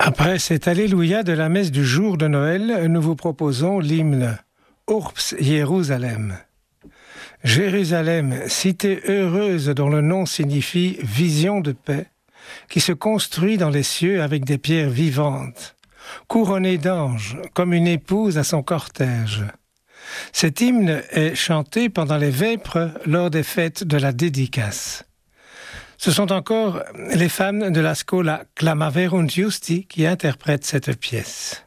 Après cet Alléluia de la messe du jour de Noël, nous vous proposons l'hymne Urbs Jérusalem. Jérusalem, cité heureuse dont le nom signifie vision de paix, qui se construit dans les cieux avec des pierres vivantes, couronnée d'anges, comme une épouse à son cortège. Cet hymne est chanté pendant les vêpres lors des fêtes de la dédicace. Ce sont encore les femmes de la Schola Clamaverunt Justi qui interprètent cette pièce.